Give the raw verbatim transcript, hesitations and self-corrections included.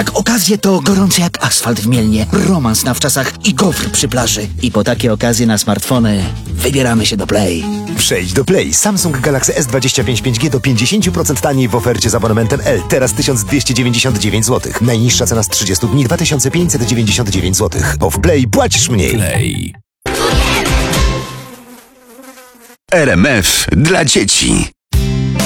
Jak okazje to gorące jak asfalt w Mielnie, romans na wczasach i gofr przy plaży. I po takie okazje na smartfony wybieramy się do Play. Przejdź do Play. Samsung Galaxy S dwadzieścia pięć pięć G do pięćdziesiąt procent taniej w ofercie z abonamentem L. Teraz tysiąc dwieście dziewięćdziesiąt dziewięć złotych. Najniższa cena z trzydziestu dni dwa tysiące pięćset dziewięćdziesiąt dziewięć złotych. Bo w Play płacisz mniej. Play. R M F dla dzieci.